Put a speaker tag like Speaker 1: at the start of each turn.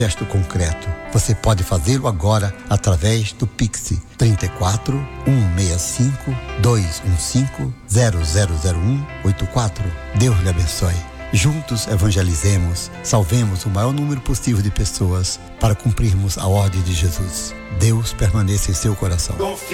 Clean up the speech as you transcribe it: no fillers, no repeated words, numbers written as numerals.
Speaker 1: gesto concreto. Você pode fazê-lo agora através do Pix 34 165 215 000184. Deus lhe abençoe. Juntos evangelizemos, salvemos o maior número possível de pessoas para cumprirmos a ordem de Jesus. Deus permaneça em seu coração.